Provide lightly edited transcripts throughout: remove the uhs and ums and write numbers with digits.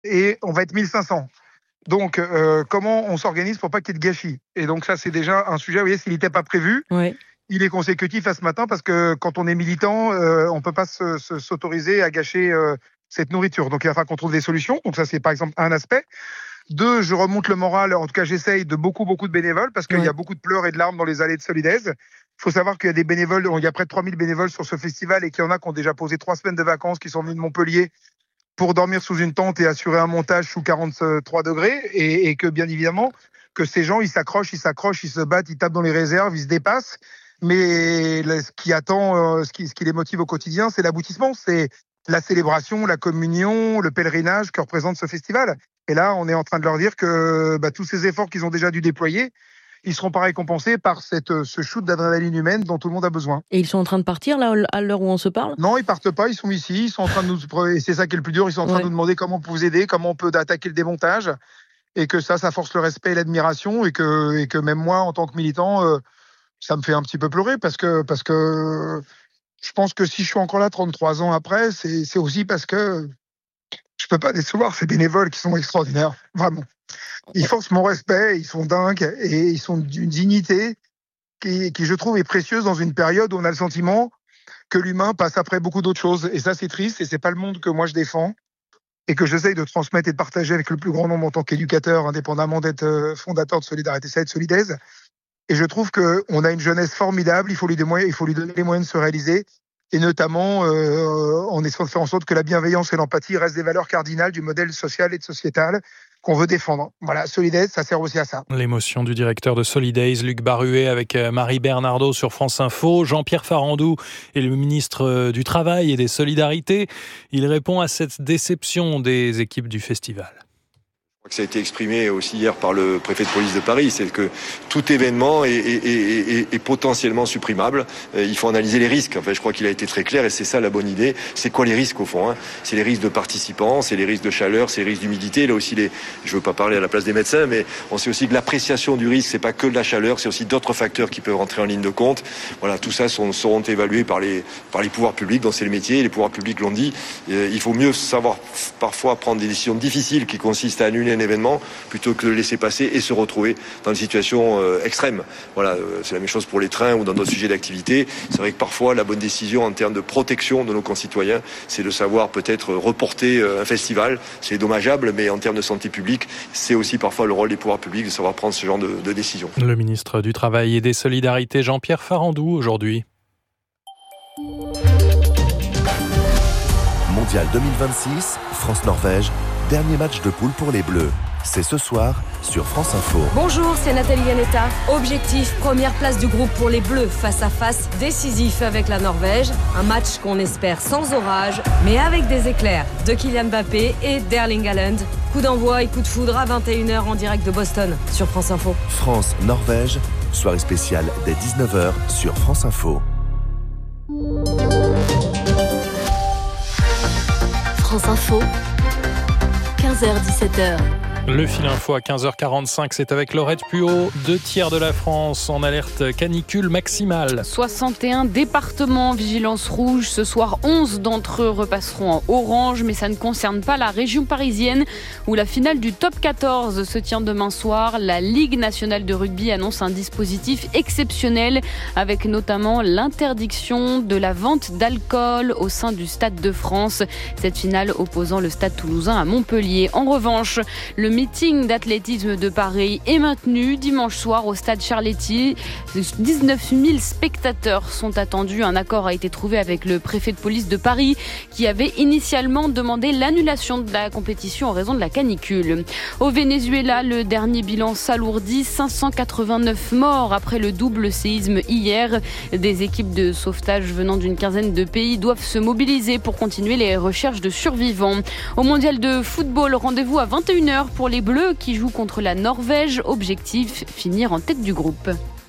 et on va être 1500. Donc, comment on s'organise pour pas qu'il y ait de gâchis? Et donc ça, c'est déjà un sujet, vous voyez, s'il n'était pas prévu, Ouais. il est consécutif à ce matin parce que quand on est militant, on peut pas s'autoriser à gâcher cette nourriture. Donc, il va falloir qu'on trouve des solutions. Donc ça, c'est par exemple un aspect. Deux, je remonte le moral, en tout cas j'essaye, de beaucoup de bénévoles parce qu'il y a beaucoup de pleurs et de larmes dans les allées de Solidaise. Il faut savoir qu'il y a des bénévoles, il y a près de 3000 bénévoles sur ce festival et qu'il y en a qui ont déjà posé 3 semaines de vacances, qui sont venus de Montpellier pour dormir sous une tente et assurer un montage sous 43 degrés et que bien évidemment que ces gens ils s'accrochent, ils se battent, ils tapent dans les réserves, ils se dépassent. Mais ce qui attend, ce qui les motive au quotidien, c'est l'aboutissement, c'est la célébration, la communion, le pèlerinage que représente ce festival. Et là, on est en train de leur dire que tous ces efforts qu'ils ont déjà dû déployer, ils seront pas récompensés par ce shoot d'adrénaline humaine dont tout le monde a besoin. Et ils sont en train de partir là à l'heure où on se parle? Non, ils partent pas, ils sont ici, ils sont en train de nous, et c'est ça qui est le plus dur, ils sont en train de nous demander comment on peut vous aider, comment on peut attaquer le démontage, et que ça force le respect et l'admiration, et que même moi, en tant que militant, ça me fait un petit peu pleurer parce que je pense que si je suis encore là 33 ans après, c'est aussi parce que je peux pas décevoir ces bénévoles qui sont extraordinaires, vraiment. Ils forcent mon respect, ils sont dingues et ils sont d'une dignité qui je trouve est précieuse dans une période où on a le sentiment que l'humain passe après beaucoup d'autres choses. Et ça, c'est triste et c'est pas le monde que moi je défends et que j'essaye de transmettre et de partager avec le plus grand nombre en tant qu'éducateur, indépendamment d'être fondateur de Solidarité Solidaise. Et je trouve qu'on a une jeunesse formidable, il faut lui donner les moyens de se réaliser, et notamment en essayant de faire en sorte que la bienveillance et l'empathie restent des valeurs cardinales du modèle social et sociétal qu'on veut défendre. Voilà, Solidaise, ça sert aussi à ça. L'émotion du directeur de Solidaise, Luc Baruet, avec Marie Bernardo sur France Info. Jean-Pierre Farandou est le ministre du Travail et des Solidarités. Il répond à cette déception des équipes du festival. Ça a été exprimé aussi hier par le préfet de police de Paris, c'est que tout événement est potentiellement supprimable. Il faut analyser les risques. Enfin, je crois qu'il a été très clair et c'est ça la bonne idée. C'est quoi les risques au fond, hein? C'est les risques de participants, c'est les risques de chaleur, c'est les risques d'humidité. Là aussi, je veux pas parler à la place des médecins, mais on sait aussi que l'appréciation du risque, c'est pas que de la chaleur, c'est aussi d'autres facteurs qui peuvent rentrer en ligne de compte. Voilà, tout ça seront évalués par les pouvoirs publics, dont c'est le métier. Les pouvoirs publics l'ont dit. Il faut mieux savoir parfois prendre des décisions difficiles qui consistent à annuler un événement plutôt que de le laisser passer et se retrouver dans une situation extrême. Voilà, c'est la même chose pour les trains ou dans d'autres sujets d'activité. C'est vrai que parfois la bonne décision en termes de protection de nos concitoyens, c'est de savoir peut-être reporter un festival. C'est dommageable, mais en termes de santé publique, c'est aussi parfois le rôle des pouvoirs publics de savoir prendre ce genre de décision. Le ministre du Travail et des Solidarités, Jean-Pierre Farandou, aujourd'hui. Mondial 2026, France-Norvège, dernier match de poule pour les Bleus. C'est ce soir sur France Info. Bonjour, c'est Nathalie Yanetta. Objectif, première place du groupe pour les Bleus face à face décisif avec la Norvège. Un match qu'on espère sans orage, mais avec des éclairs de Kylian Mbappé et d'Erling Haaland. Coup d'envoi et coup de foudre à 21h en direct de Boston sur France Info. France-Norvège, soirée spéciale dès 19h sur France Info. France Info, 15h-17h. Le fil info à 15h45, c'est avec Laurette Puot. 2/3 de la France en alerte canicule maximale. 61 départements, vigilance rouge. Ce soir, 11 d'entre eux repasseront en orange, mais ça ne concerne pas la région parisienne où la finale du top 14 se tient demain soir. La Ligue nationale de rugby annonce un dispositif exceptionnel avec notamment l'interdiction de la vente d'alcool au sein du Stade de France. Cette finale opposant le Stade toulousain à Montpellier. En revanche, le meeting d'athlétisme de Paris est maintenu dimanche soir au stade Charletti. 19 000 spectateurs sont attendus. Un accord a été trouvé avec le préfet de police de Paris qui avait initialement demandé l'annulation de la compétition en raison de la canicule. Au Venezuela, le dernier bilan s'alourdit. 589 morts après le double séisme hier. Des équipes de sauvetage venant d'une quinzaine de pays doivent se mobiliser pour continuer les recherches de survivants. Au mondial de football, rendez-vous à 21h pour les Bleus qui jouent contre la Norvège. Objectif, finir en tête du groupe.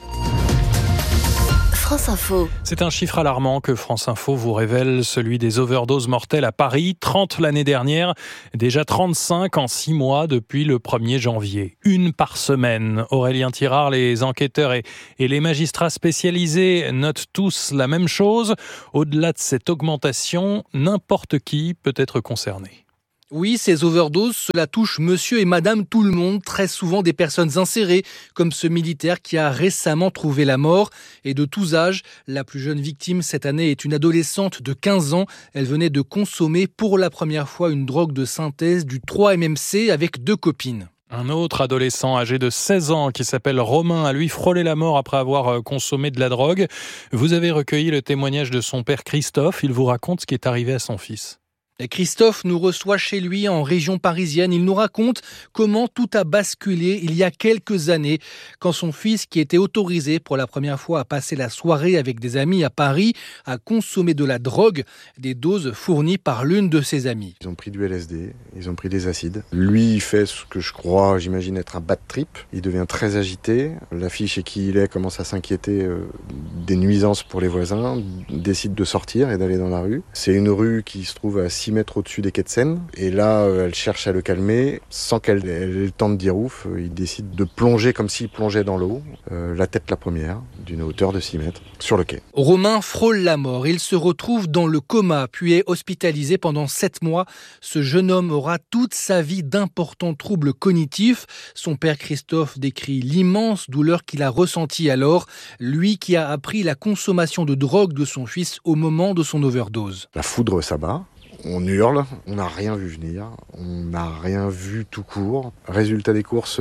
France Info. C'est un chiffre alarmant que France Info vous révèle, celui des overdoses mortelles à Paris. 30 l'année dernière, déjà 35 en 6 mois depuis le 1er janvier. Une par semaine. Aurélien Tirard, les enquêteurs et les magistrats spécialisés notent tous la même chose. Au-delà de cette augmentation, n'importe qui peut être concerné. Oui, ces overdoses, cela touche monsieur et madame tout le monde, très souvent des personnes insérées, comme ce militaire qui a récemment trouvé la mort. Et de tous âges, la plus jeune victime cette année est une adolescente de 15 ans. Elle venait de consommer pour la première fois une drogue de synthèse du 3-MMC avec 2 copines. Un autre adolescent âgé de 16 ans qui s'appelle Romain a lui frôlé la mort après avoir consommé de la drogue. Vous avez recueilli le témoignage de son père Christophe. Il vous raconte ce qui est arrivé à son fils. Christophe nous reçoit chez lui en région parisienne. Il nous raconte comment tout a basculé il y a quelques années quand son fils, qui était autorisé pour la première fois à passer la soirée avec des amis à Paris, a consommé de la drogue, des doses fournies par l'une de ses amies. Ils ont pris du LSD, ils ont pris des acides. Lui, il fait ce que je crois, j'imagine être un bad trip. Il devient très agité. La fille chez qui il est commence à s'inquiéter des nuisances pour les voisins, décide de sortir et d'aller dans la rue. C'est une rue qui se trouve à 6 mètres au-dessus des quais de Seine. Et là, elle cherche à le calmer. Sans qu'elle ait le temps de dire ouf, il décide de plonger comme s'il plongeait dans l'eau, la tête la première, d'une hauteur de 6 mètres, sur le quai. Romain frôle la mort. Il se retrouve dans le coma, puis est hospitalisé pendant 7 mois. Ce jeune homme aura toute sa vie d'importants troubles cognitifs. Son père Christophe décrit l'immense douleur qu'il a ressentie alors, lui qui a appris la consommation de drogue de son fils au moment de son overdose. La foudre s'abat. On hurle, on n'a rien vu venir, on n'a rien vu tout court. Résultat des courses,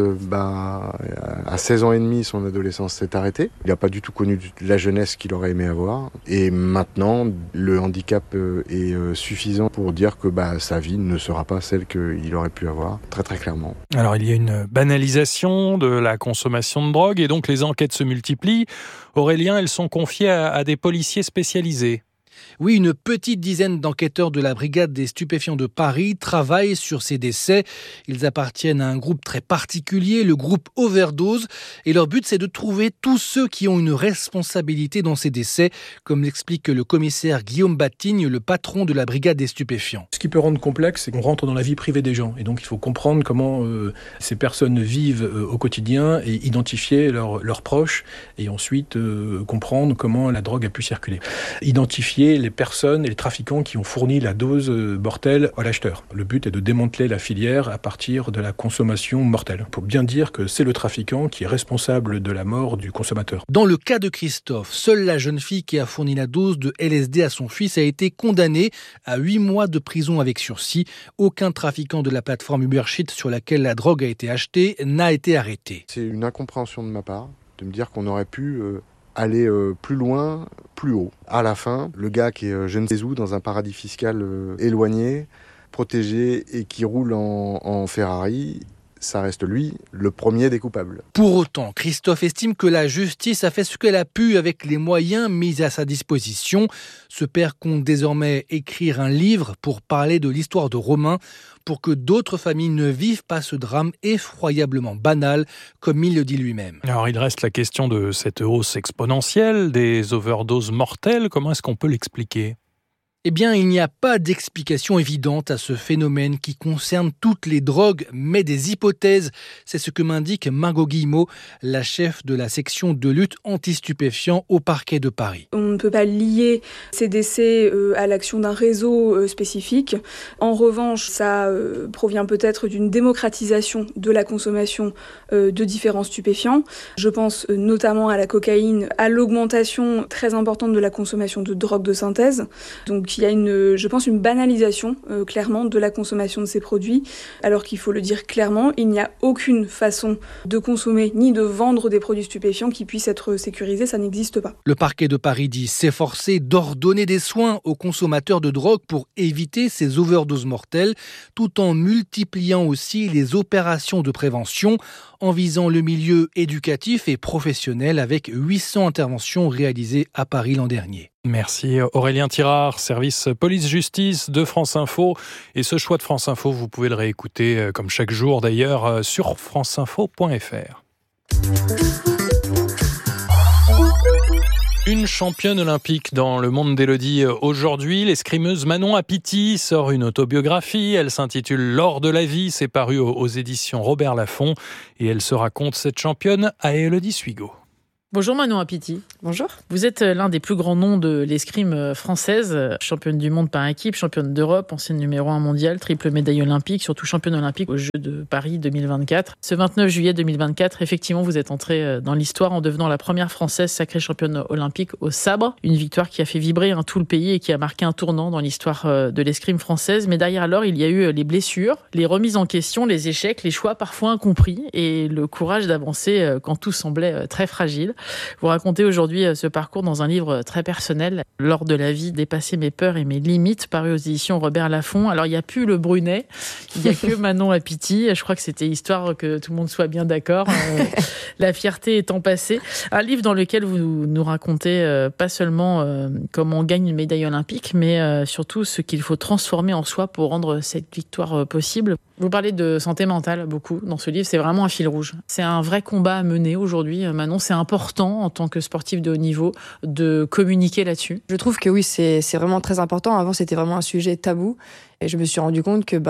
à 16 ans et demi, son adolescence s'est arrêtée. Il n'a pas du tout connu la jeunesse qu'il aurait aimé avoir. Et maintenant, le handicap est suffisant pour dire que sa vie ne sera pas celle qu'il aurait pu avoir, très très clairement. Alors il y a une banalisation de la consommation de drogue et donc les enquêtes se multiplient. Aurélien, elles sont confiées à des policiers spécialisés. Oui, une petite dizaine d'enquêteurs de la brigade des stupéfiants de Paris travaillent sur ces décès. Ils appartiennent à un groupe très particulier, le groupe Overdose. Et leur but, c'est de trouver tous ceux qui ont une responsabilité dans ces décès, comme l'explique le commissaire Guillaume Batigne, le patron de la brigade des stupéfiants. Ce qui peut rendre complexe, c'est qu'on rentre dans la vie privée des gens. Et donc, il faut comprendre comment ces personnes vivent au quotidien et identifier leurs proches. Et ensuite, comprendre comment la drogue a pu circuler. Identifier les personnes et les trafiquants qui ont fourni la dose mortelle à l'acheteur. Le but est de démanteler la filière à partir de la consommation mortelle, pour bien dire que c'est le trafiquant qui est responsable de la mort du consommateur. Dans le cas de Christophe, seule la jeune fille qui a fourni la dose de LSD à son fils a été condamnée à 8 mois de prison avec sursis. Aucun trafiquant de la plateforme Ubersheet sur laquelle la drogue a été achetée n'a été arrêté. C'est une incompréhension de ma part de me dire qu'on aurait pu aller plus loin, plus haut. À la fin, le gars qui est je ne sais où, dans un paradis fiscal éloigné, protégé et qui roule en Ferrari, ça reste lui, le premier des coupables. Pour autant, Christophe estime que la justice a fait ce qu'elle a pu avec les moyens mis à sa disposition. Ce père compte désormais écrire un livre pour parler de l'histoire de Romain, pour que d'autres familles ne vivent pas ce drame effroyablement banal, comme il le dit lui-même. Alors il reste la question de cette hausse exponentielle des overdoses mortelles. Comment est-ce qu'on peut l'expliquer ? Eh bien, il n'y a pas d'explication évidente à ce phénomène qui concerne toutes les drogues, mais des hypothèses. C'est ce que m'indique Margot Guillemot, la chef de la section de lutte anti-stupéfiants au parquet de Paris. On ne peut pas lier ces décès à l'action d'un réseau spécifique. En revanche, ça provient peut-être d'une démocratisation de la consommation de différents stupéfiants. Je pense notamment à la cocaïne, à l'augmentation très importante de la consommation de drogues de synthèse. Donc, il y a une banalisation clairement de la consommation de ces produits, alors qu'il faut le dire clairement, il n'y a aucune façon de consommer ni de vendre des produits stupéfiants qui puissent être sécurisés, ça n'existe pas. Le parquet de Paris dit s'efforcer d'ordonner des soins aux consommateurs de drogue pour éviter ces overdoses mortelles, tout en multipliant aussi les opérations de prévention en visant le milieu éducatif et professionnel avec 800 interventions réalisées à Paris l'an dernier. Merci Aurélien Tirard, service police-justice de France Info. Et ce choix de France Info, vous pouvez le réécouter comme chaque jour d'ailleurs sur franceinfo.fr. Une championne olympique dans le monde d'Élodie aujourd'hui. L'escrimeuse Manon Apiti sort une autobiographie. Elle s'intitule L'or de la vie. C'est paru aux éditions Robert Laffont. Et elle se raconte, cette championne, à Élodie Suigo. Bonjour Manon Apiti. Bonjour. Vous êtes l'un des plus grands noms de l'escrime française, championne du monde par équipe, championne d'Europe, ancienne numéro 1 mondial, triple médaille olympique, surtout championne olympique aux Jeux de Paris 2024. Ce 29 juillet 2024, effectivement, vous êtes entrée dans l'histoire en devenant la première française sacrée championne olympique au sabre. Une victoire qui a fait vibrer tout le pays et qui a marqué un tournant dans l'histoire de l'escrime française. Mais derrière alors, il y a eu les blessures, les remises en question, les échecs, les choix parfois incompris et le courage d'avancer quand tout semblait très fragile. Vous racontez aujourd'hui ce parcours dans un livre très personnel, Lors de la vie, dépasser mes peurs et mes limites, paru aux éditions Robert Laffont. Alors, il n'y a plus le Brunet, il n'y a que Manon Apiti. Je crois que c'était histoire que tout le monde soit bien d'accord. La fierté étant passée. Un livre dans lequel vous nous racontez pas seulement comment on gagne une médaille olympique, mais surtout ce qu'il faut transformer en soi pour rendre cette victoire possible. Vous parlez de santé mentale beaucoup dans ce livre, c'est vraiment un fil rouge. C'est un vrai combat à mener aujourd'hui, Manon. C'est important en tant que sportif de haut niveau de communiquer là-dessus. Je trouve que oui, c'est vraiment très important. Avant, c'était vraiment un sujet tabou. Et je me suis rendu compte que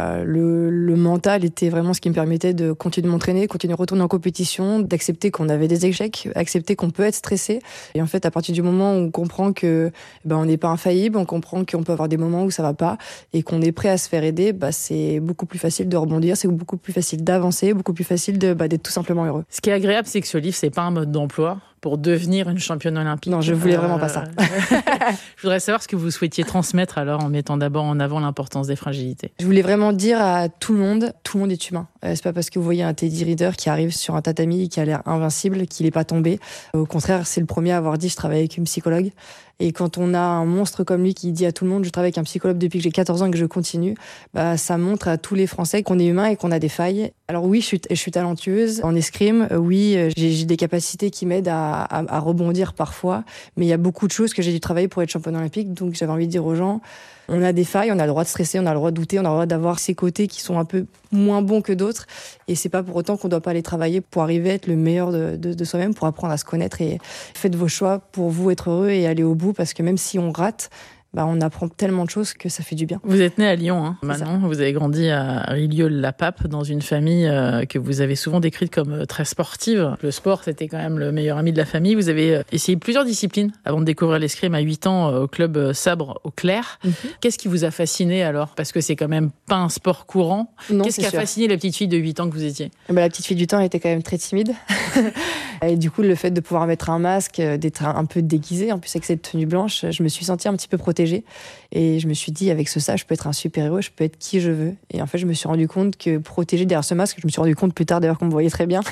le mental était vraiment ce qui me permettait de continuer de m'entraîner, continuer de retourner en compétition, d'accepter qu'on avait des échecs, accepter qu'on peut être stressé. Et en fait, à partir du moment où on comprend que on n'est pas infaillible, on comprend qu'on peut avoir des moments où ça va pas et qu'on est prêt à se faire aider, c'est beaucoup plus facile de rebondir, c'est beaucoup plus facile d'avancer, beaucoup plus facile d'être tout simplement heureux. Ce qui est agréable, c'est que ce livre, c'est pas un mode d'emploi pour devenir une championne olympique. Non, je voulais vraiment pas ça. Je voudrais savoir ce que vous souhaitiez transmettre alors en mettant d'abord en avant l'importance des fragilités. Je voulais vraiment dire à tout le monde est humain. C'est pas parce que vous voyez un Teddy Riner qui arrive sur un tatami qui a l'air invincible qu'il est pas tombé. Au contraire, c'est le premier à avoir dit je travaille avec une psychologue. Et quand on a un monstre comme lui qui dit à tout le monde je travaille avec un psychologue depuis que j'ai 14 ans et que je continue, ça montre à tous les Français qu'on est humain et qu'on a des failles. Alors oui, je suis talentueuse en escrime, oui, j'ai des capacités qui m'aident à rebondir parfois, mais il y a beaucoup de choses que j'ai dû travailler pour être championne olympique, donc j'avais envie de dire aux gens, on a des failles, on a le droit de stresser, on a le droit de douter, on a le droit d'avoir ces côtés qui sont un peu moins bons que d'autres, et c'est pas pour autant qu'on doit pas les travailler pour arriver à être le meilleur de soi-même, pour apprendre à se connaître, et faites vos choix pour vous être heureux et aller au bout, parce que même si on rate, on apprend tellement de choses que ça fait du bien. Vous êtes née à Lyon, Manon. Vous avez grandi à Rieux-la-Pape, dans une famille que vous avez souvent décrite comme très sportive. Le sport, c'était quand même le meilleur ami de la famille. Vous avez essayé plusieurs disciplines avant de découvrir l'escrime à 8 ans au club sabre au Clair. Qu'est-ce qui vous a fasciné alors ? Parce que c'est quand même pas un sport courant. Non, qu'est-ce qui a fasciné la petite fille de 8 ans que vous étiez ? La petite fille du temps, elle était quand même très timide. Et du coup, le fait de pouvoir mettre un masque, d'être un peu déguisée, en plus avec cette tenue blanche, je me suis sentie un petit peu protégée. Et je me suis dit, avec ça, je peux être un super-héros, je peux être qui je veux. Et en fait, je me suis rendu compte que protégée derrière ce masque, je me suis rendu compte plus tard d'ailleurs qu'on me voyait très bien,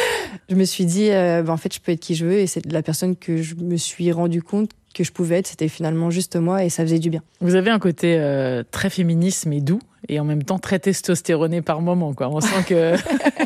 je me suis dit, en fait, je peux être qui je veux. Et c'est la personne que je me suis rendu compte que je pouvais être, c'était finalement juste moi et ça faisait du bien. Vous avez un côté très féministe mais doux et en même temps très testostéroné par moment, quoi. On sent que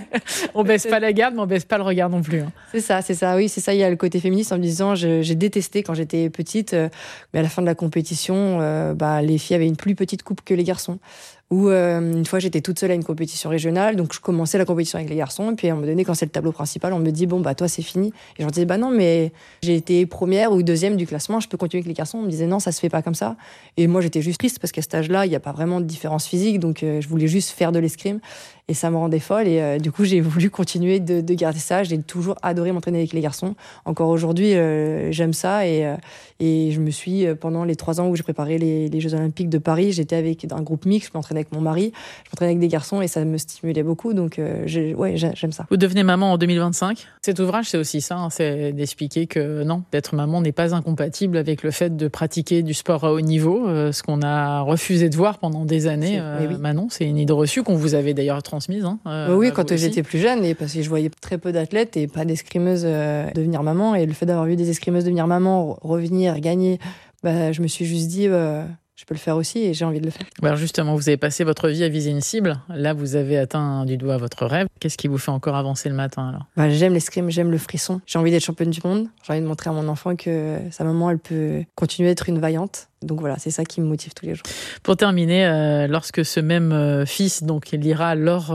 on baisse pas la garde mais on baisse pas le regard non plus. C'est ça, oui, c'est ça. Il y a le côté féministe en me disant, j'ai détesté quand j'étais petite, mais à la fin de la compétition, les filles avaient une plus petite coupe que les garçons. Ou une fois j'étais toute seule à une compétition régionale, donc je commençais la compétition avec les garçons, et puis à un moment donné, quand c'est le tableau principal, on me dit toi c'est fini. Et je leur disais non, mais j'ai été première ou deuxième du classement, je peux continuer avec les garçons. On me disait non, ça se fait pas comme ça. Et moi j'étais juste triste parce qu'à cet âge-là, il n'y a pas vraiment de différence physique, donc je voulais juste faire de l'escrime. Et ça me rendait folle, et du coup j'ai voulu continuer de garder ça. J'ai toujours adoré m'entraîner avec les garçons. Encore aujourd'hui, j'aime ça, et je me suis, pendant les 3 ans où j'ai préparé les Jeux Olympiques de Paris, j'étais avec un groupe mixte, je m'entraînais avec mon mari, je m'entraînais avec des garçons, et ça me stimulait beaucoup, donc j'aime ça. Vous devenez maman en 2025. Cet ouvrage, c'est aussi ça, c'est d'expliquer que non, d'être maman n'est pas incompatible avec le fait de pratiquer du sport à haut niveau, ce qu'on a refusé de voir pendant des années. Oui. Manon, c'est une idée reçue qu'on vous avait d'ailleurs transmise. Oui, quand j'étais plus jeune, et parce que je voyais très peu d'athlètes et pas d'escrimeuses devenir maman, et le fait d'avoir vu des escrimeuses devenir maman, revenir, gagner, je me suis juste dit je peux le faire aussi, et j'ai envie de le faire. Alors justement, vous avez passé votre vie à viser une cible. Là, vous avez atteint du doigt votre rêve. Qu'est-ce qui vous fait encore avancer le matin alors ? J'aime l'escrime, j'aime le frisson. J'ai envie d'être championne du monde. J'ai envie de montrer à mon enfant que sa maman, elle peut continuer à être une vaillante. Donc voilà, c'est ça qui me motive tous les jours. Pour terminer, lorsque ce même fils lira L'or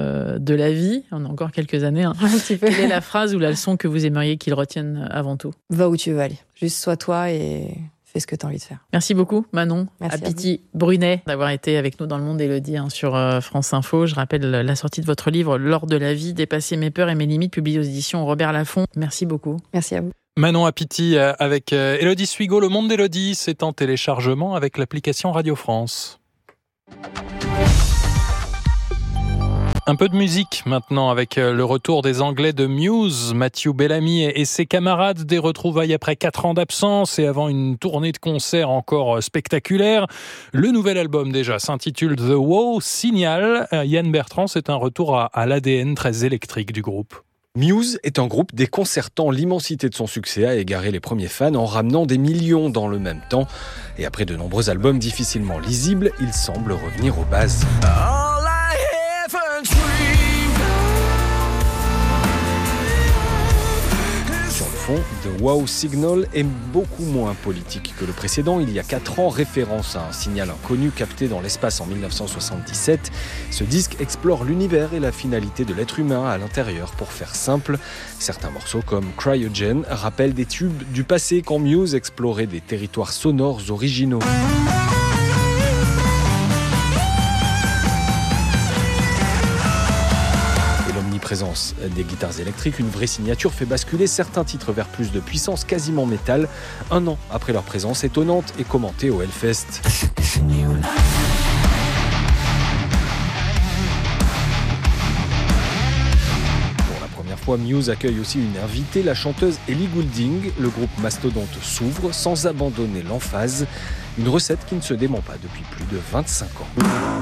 de la vie, on a encore quelques années, un petit peu. Quelle est la phrase ou la leçon que vous aimeriez qu'il retienne avant tout ? Va où tu veux aller. Juste sois toi et fais ce que tu as envie de faire. Merci beaucoup Manon. Merci Apiti Brunet d'avoir été avec nous dans Le Monde Élodie sur France Info. Je rappelle la sortie de votre livre L'or de la vie, dépasser mes peurs et mes limites, publié aux éditions Robert Laffont. Merci beaucoup. Merci à vous. Manon Apiti avec Élodie Suigo. Le Monde d'Élodie, c'est en téléchargement avec l'application Radio France. Un peu de musique maintenant avec le retour des Anglais de Muse, Matthew Bellamy et ses camarades, des retrouvailles après 4 ans d'absence et avant une tournée de concerts encore spectaculaire. Le nouvel album déjà s'intitule The Wow Signal. Yann Bertrand, c'est un retour à l'ADN très électrique du groupe. Muse est un groupe déconcertant. L'immensité de son succès a égaré les premiers fans en ramenant des millions dans le même temps. Et après de nombreux albums difficilement lisibles, il semble revenir aux bases. Sur le fond, The Wow Signal est beaucoup moins politique que le précédent. Il y a 4 ans, référence à un signal inconnu capté dans l'espace en 1977. Ce disque explore l'univers et la finalité de l'être humain à l'intérieur. Pour faire simple, certains morceaux comme Cryogen rappellent des tubes du passé quand Muse explorait des territoires sonores originaux. Présence des guitares électriques, une vraie signature fait basculer certains titres vers plus de puissance, quasiment métal, 1 an après leur présence étonnante et commentée au Hellfest. Pour la première fois, Muse accueille aussi une invitée, la chanteuse Ellie Goulding. Le groupe mastodonte s'ouvre sans abandonner l'emphase, une recette qui ne se dément pas depuis plus de 25 ans.